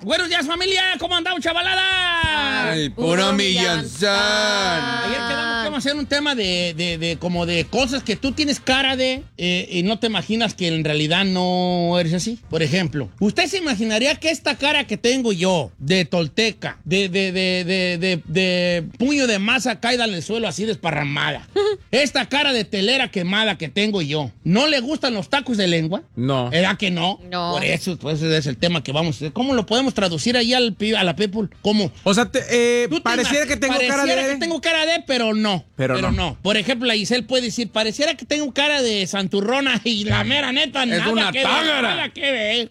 Buenos días, familia. ¿Cómo andamos, chavalada? Ay, puro millonzón. Ayer quedamos que vamos a hacer un tema de como de cosas que tú tienes cara de y no te imaginas que en realidad no eres así. Por ejemplo, ¿usted se imaginaría que esta cara que tengo yo, de tolteca, de puño de masa caída en el suelo así desparramada, esta cara de telera quemada que tengo yo, ¿no le gustan los tacos de lengua? No. ¿Verdad que no? No. Por eso, pues ese es el tema que vamos a hacer. ¿Cómo lo podemos traducir ahí a la people? ¿Cómo? O sea, Tú te pareciera que tengo cara pareciera de... que tengo cara de, pero no. Pero no. Por ejemplo, la Giselle puede decir, pareciera que tengo cara de santurrona y la mera neta, nada una que ver, tágara. nada que ver.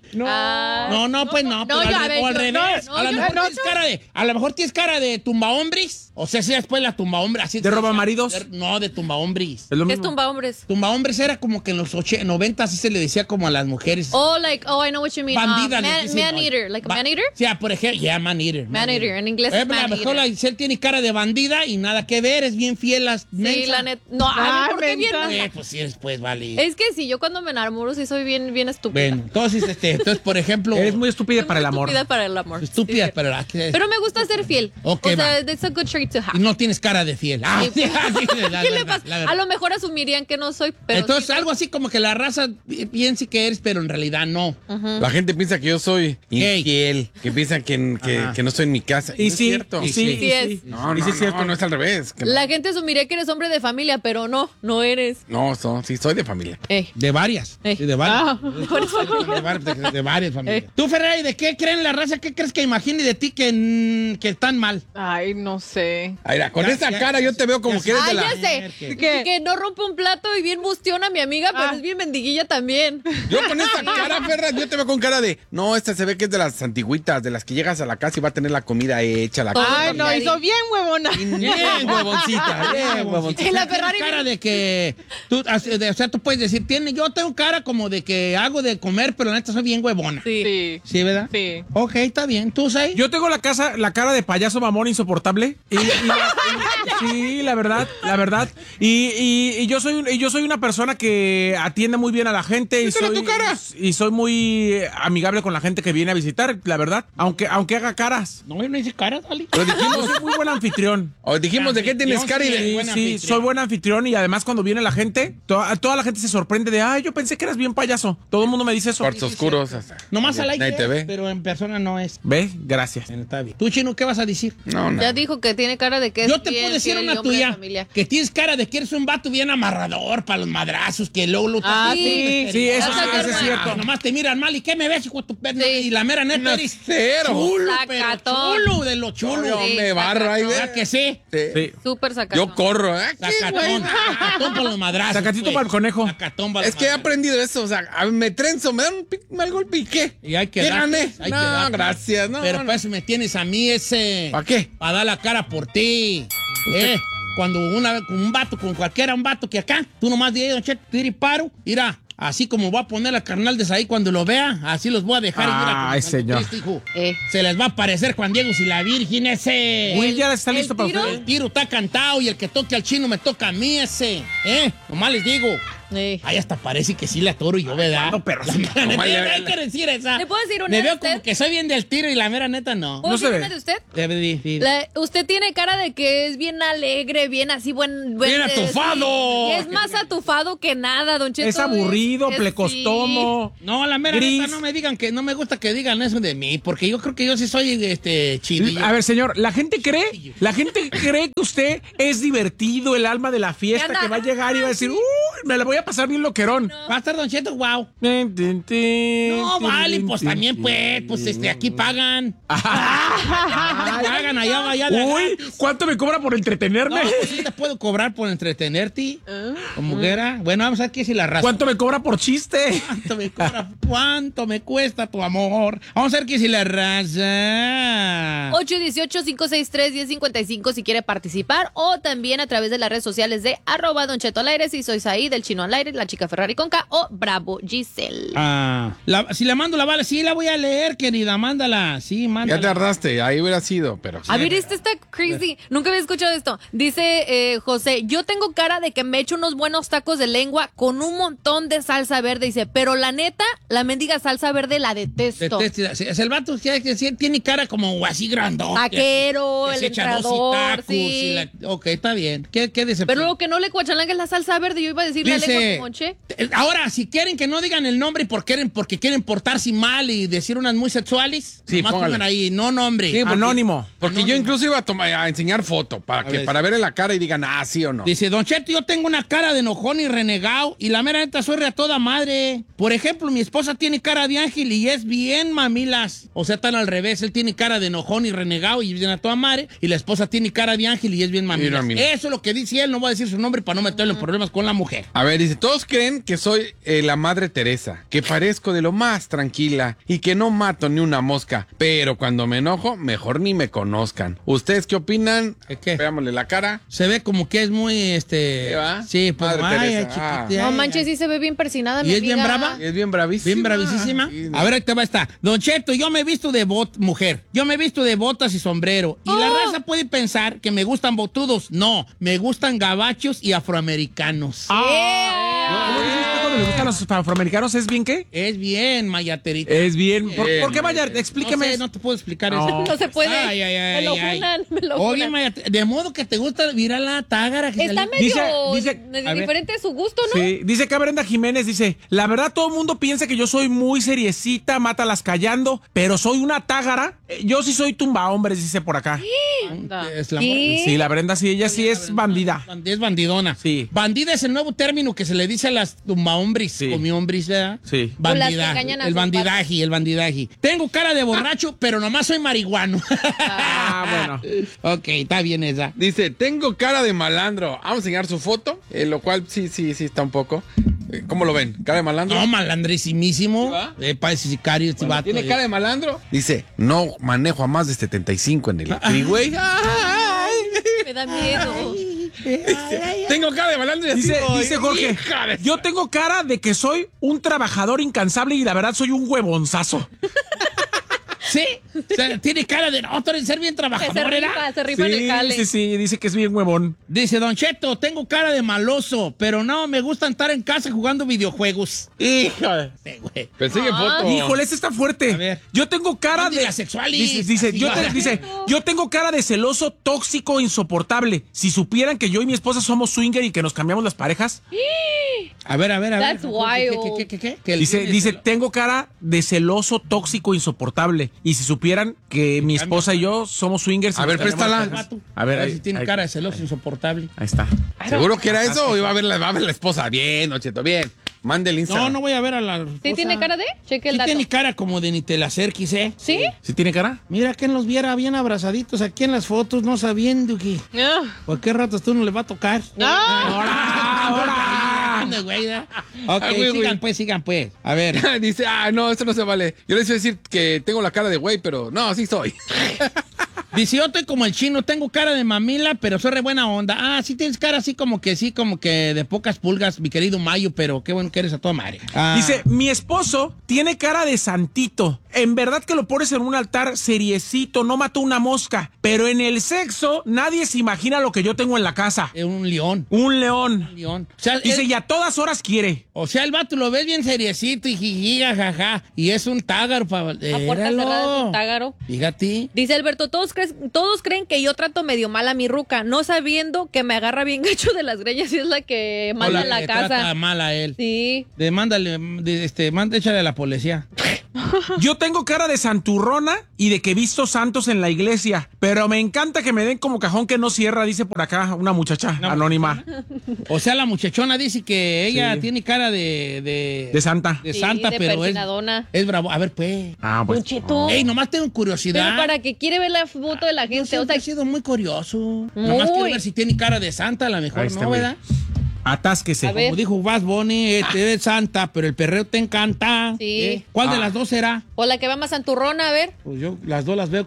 No. Pues no. No, pero yo, al a ver, o al yo- revés. no, a lo yo mejor no, tienes cara de, a lo mejor tienes cara de tumbahombris. O sea, si después la tumbahombres así. ¿De robamaridos? No, de tumbahombris. Es lo ¿Qué es mismo. tumba hombres? Tumbahombres era como que en los 90 así se le decía como a las mujeres. Oh, I know what you mean. Bandidas. les dicen, Man ¿no? eater. Like a man eater? Sí, por ejemplo, man eater. Man eater. En inglés A es man lo mejor la eater. Giselle tiene cara de bandida y nada que ver, es bien fiel a Sí, la neta. No, ¿por qué bien? Pues sí, después vale. Es que sí, yo cuando me enamoro sí soy bien estúpida. Bueno, entonces, por ejemplo, Eres muy estúpida Soy para el muy amor. estúpida para el amor. estúpida, Sí. pero Me gusta ser fiel. Ok, o sea, va. it's a good trait to y have. no tienes cara de fiel. Ah, Sí. la ¿Qué le verdad, pasa? la verdad. A lo mejor asumirían que no soy, pero Entonces, sí. algo así como que la raza piensa que eres, pero en realidad no. La gente piensa que yo soy Gay. infiel, que piensan que no estoy en mi casa. Y No es sí, cierto. y sí, Sí y es. sí. No, Y no, sí es cierto. no es al revés. Que La gente asumiría que eres hombre de familia, pero no eres. no, sí, soy de familia. De varias. Ey. Sí, de varias. Por eso. De varias familias. Tú, Ferrari, ¿de qué creen la raza? ¿Qué crees que imagine de ti que están mal? Ay, no sé. Ay, mira, con Ya, esa ya, cara yo te veo como ya que eres Ah, de la... ya sé. ¿Qué? Que no rompe un plato y bien bustiona mi amiga, pero es bien mendiguilla también. Yo con esta cara, perra, yo te veo con cara de... No, esta se ve que es de las antigüitas, de las que llegas a la casa y va a tener la comida hecha, la Todo. Ay, no, hizo bien huevona. Bien, huevoncita, bien, huevoncita. En la Tienes Ferrari cara de que o sea, tú puedes decir, yo tengo cara como de que hago de comer, pero la neta soy bien huevona. Sí. Sí. ¿Sí, verdad? Sí. Ok, está bien. ¿Tú, Sai? Yo tengo la cara de payaso mamón insoportable. Sí, la verdad. Y yo soy una persona que atiende muy bien a la gente y soy muy amigable con la gente que viene a visitar, la verdad. Aunque haga caras. No, yo no hice cara, Dali. Pero Yo dijimos, soy muy buen anfitrión. dijimos de qué tienes cara y Sí, de... buen Sí, anfitrión. soy buen anfitrión y además cuando viene la gente, toda la gente se sorprende de, ay, yo pensé que eras bien payaso. Todo el mundo me dice eso. Cuartos oscuros. Hasta. Nomás al Nadie aire, te ve. pero en persona no es. ¿Ve? Gracias. Está bien. ¿Tú, Chino, qué vas a decir? No, no. Ya dijo que tiene cara de que es Yo te bien puedo decir fiel y una hombre de tuya, familia. que tienes cara de que eres un vato bien amarrador para los madrazos, que luego Ah, sí. Sí, eso es cierto. Nomás te miran mal, ¿y qué me ves, hijo de tu perna? Sí. Y la mera neta No, eres cero. chulo, pero Sacatón. chulo de lo chulo. Yo Sí, me barro ahí, ¿Verdad ve. que sí? Sí. Súper sacado. Yo corro, ¿eh? Sacatón para los madrazos. Sacatito pues. para el conejo. Sacatón para Es los que he madrazos. aprendido eso, o sea, me trenzo, me dan un mal golpe y ¿qué? Y hay que ¿Qué darte, gané? hay que No, darte. gracias, no. Pero no. pues me tienes a mí ese... ¿Para qué? Para dar la cara por ti. Cuando un vato, con cualquiera, un vato que acá, tú nomás dices, don Cheto, tira y paro, mira, así como voy a poner a carnal de ahí cuando lo vea, así los voy a dejar. Y mira, como Ay, Santo señor. Cristo, hijo. Eh. Se les va a aparecer Juan Diego y la Virgen ese. Will ya está listo para tiro? usted. El tiro está cantado y el que toque al chino me toca a mí ese. Nomás les digo. Ay, hasta parece que sí le atoro yo, ¿verdad? No, pero La sí. mera neta, Nomás le- hay que decir esa. ¿Le puedo decir una Me de veo usted? como que soy bien del tiro y la mera neta no. ¿Puedo No se decir ve. una de usted? Debe decir. Usted tiene cara de que es bien alegre, bien así, buen ¡Bien atufado! Y es más atufado que nada, don Cheto. Es aburrido, es- plecostomo. No, la mera Gris. neta, no me digan que no me gusta que digan eso de mí, porque yo creo que yo sí soy chidillo. A ver, señor, la gente cree que usted es divertido, el alma de la fiesta, Que anda- que va a llegar y va a decir, uy, me la voy a pasar bien loquerón. Va a estar Don Cheto, wow. No, No, vale, pues también, pues, aquí pagan. Pagan allá de Uy, gratis. ¿cuánto me cobra por No, entretenerme? pues sí te puedo cobrar por entretenerte. Como quiera. Bueno, vamos a ver qué si la raza. ¿Cuánto me cobra por chiste? ¿Cuánto me cuesta tu amor? Vamos a ver qué si la raza. 818-563-1055 si quiere participar o también a través de las redes sociales de @Don Cheto al aire. Si soy Said, del Chino al Aire, la chica Ferrari con K o Bravo Giselle. Si le mando la bala, sí la voy a leer, querida, mándala. Sí, mándala. Ya tardaste, ahí hubiera sido, pero... A ver, este está crazy. Nunca había escuchado esto. Dice José, yo tengo cara de que me echo unos buenos tacos de lengua con un montón de salsa verde. Dice, pero la neta, la mendiga salsa verde la detesto. Es el vato que tiene cara como así grandón. Taquero, el entrador, sí. Ok, está bien. ¿Qué decepción? Pero lo que no le cuachalanga es la salsa verde. Yo iba a decir la lengua con monche. Ahora, si quieren que no digan el nombre porque quieren portarse mal y decir unas muy sexuales, sí, nomás pongan ahí, no nombre. Sí, anónimo. Porque yo incluso iba a enseñar foto para verle la cara y digan, sí o no. Dice, Don Cheto, yo tengo una cara de enojón y renegado y la mera neta soy a toda madre. Por ejemplo, mi esposa tiene cara de ángel y es bien mamilas. O sea, tan al revés. Él tiene cara de enojón y renegado y bien a toda madre y la esposa tiene cara de ángel y es bien mamilas. Eso es lo que dice él. No voy a decir su nombre para no meterle en problemas con la mujer. A ver, dice, todos creen que soy la Madre Teresa, que parezco de lo más tranquila y que no mato ni una mosca, pero cuando me enojo, mejor ni me conozcan. ¿Ustedes qué opinan? ¿Qué? Veámosle la cara. Se ve como que es muy, ¿Qué va? Sí, pues, Madre Teresa. No manches, sí se ve bien persinada, ¿Y es bien brava? Es bien bravísima. Bien bravísima. Sí, A ver, ahí te va esta. Don Cheto, yo me he visto de mujer. Yo me he visto de botas y sombrero. Y la raza puede pensar que me gustan botudos. No, me gustan gabachos y afroamericanos. Cuando le gustan los afroamericanos, ¿es bien qué? Es bien, mayaterita. Es bien. ¿Por qué Mayar? Explíqueme. No sé, no te puedo explicar No. eso. No se puede. Ay. Me lo funan, me lo Oye, funan. de modo que te gusta, mira la tágara. Que Está salió. medio a ver. diferente su gusto, ¿no? Sí, dice acá Brenda Jiménez, dice, la verdad todo el mundo piensa que yo soy muy seriecita, mátalas callando, pero soy una tágara. Yo sí soy tumba hombres, dice por acá. Es la ¿Qué? Sí, la Brenda sí, ella sí es bandida. Es bandidona. Sí. Bandida es el nuevo término que se le dice a las tumbahombres, Sí. comihombres, ¿verdad? Sí. O las que Bandida. engañan a El sus bandidaje, el bandidaje. Tengo cara de borracho, pero nomás soy marihuano. Ah, bueno. Ok, está bien esa. Dice, tengo cara de malandro. Vamos a enseñar su foto, lo cual sí está un poco. ¿Cómo lo ven? ¿Cara de malandro? No, malandrísimísimo. ¿Sí va? Parece sicario este Bueno, vato. ¿tiene cara de malandro? Dice, no manejo a más de 75 en el freeway. Me da miedo. Tengo cara de malandro y así Dice voy. Jorge, Hija de- yo tengo cara de que soy un trabajador incansable y la verdad soy un huevonzazo. Sí, o sea, tiene cara de no, ser bien trabajador, ¿verdad? Se rifa en el jale. Sí, dice que es bien huevón. Dice, Don Cheto, tengo cara de maloso, pero no, me gusta estar en casa jugando videojuegos. Hija. Sí, güey. Pensé que foto. Híjole, este está fuerte. A ver. Yo tengo cara ¿Dónde de... la sexualis? Dice, Así va. yo tengo cara de celoso, tóxico, insoportable. Si supieran que yo y mi esposa somos swinger y que nos cambiamos las parejas. A ver. That's wild. ¿Qué? Que Dice, tengo cara de celoso, tóxico, insoportable. Y si supieran que mi esposa y yo somos swingers. y A ver, nos cambiamos préstala. las parejas. A ver si tiene cara de celoso insoportable. Ahí está. ¿Seguro que era eso o iba a ver la esposa? Bien, Don Cheto, bien. Mande el Instagram. No voy a ver a la ¿Sí tiene cara de? Cheque el Sí dato. tiene cara como de ni te la acerques, ¿eh? ¿Sí? ¿Sí tiene cara? Mira que los viera bien abrazaditos aquí en las fotos, no sabiendo que por qué ratos tú no le va a tocar. ¡Ahora! Güey, ¿eh? Ok, sigan pues. A ver. Dice, no, esto no se vale. Yo les iba a decir que tengo la cara de güey, pero no, sí soy. Dice, yo estoy como el chino, tengo cara de mamila, pero soy re buena onda. Sí tienes cara así como que de pocas pulgas, mi querido Mayo, pero qué bueno que eres a toda madre. Dice, mi esposo tiene cara de santito. En verdad que lo pones en un altar seriecito, no mató una mosca. Pero en el sexo, nadie se imagina lo que yo tengo en la casa. Un león. Un león. O sea, Dice, y a todas horas quiere. O sea, el vato lo ves bien seriecito y jijiga, jaja. Y es un tágaro. A puerta cerrada es un tágaro. Fíjate. Dice Alberto, todos creen que yo trato medio mal a mi ruca, no sabiendo que me agarra bien gacho de las greñas y es la que manda en la casa. Trata mal a él. Sí. Échale a la policía. Yo tengo cara de santurrona y de que he visto santos en la iglesia, pero me encanta que me den como cajón que no cierra, dice por acá una muchacha anónima. O sea, la muchachona dice que ella Sí. tiene cara de santa. De Sí, santa, de pero persinadona. es bravo. A ver, pues. Ah, pues. Don Cheto. Ey, nomás tengo curiosidad. Pero para que quiere ver la foto de la gente, o Siempre sea, ha sido muy curioso. Nomás quiero ver si tiene cara de santa, a lo mejor Ahí está, no, güey. ¿verdad? Atásquese. A ver. Como dijo Bad Bunny, te ves santa, pero el perreo te encanta. Sí. ¿Cuál de las dos será? o la que va más santurrona, a ver. Pues yo las dos las veo